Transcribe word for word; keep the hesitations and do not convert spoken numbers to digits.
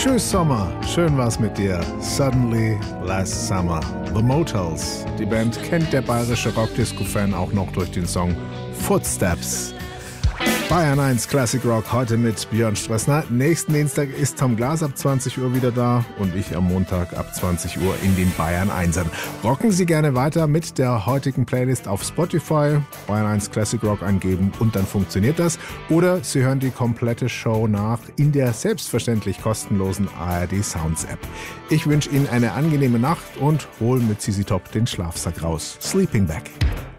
Tschüss Sommer, schön war's mit dir. Suddenly Last Summer. The Motels. Die Band kennt der bayerische Rockdisco-Fan auch noch durch den Song Footsteps. Bayern eins Classic Rock heute mit Björn Strössner. Nächsten Dienstag ist Tom Glas ab zwanzig Uhr wieder da und ich am Montag ab zwanzig Uhr in den Bayern Einsern. Rocken Sie gerne weiter mit der heutigen Playlist auf Spotify, Bayern eins Classic Rock eingeben und dann funktioniert das. Oder Sie hören die komplette Show nach in der selbstverständlich kostenlosen A R D Sounds App. Ich wünsche Ihnen eine angenehme Nacht und hol mit Z Z Top den Schlafsack raus. Sleeping Bag.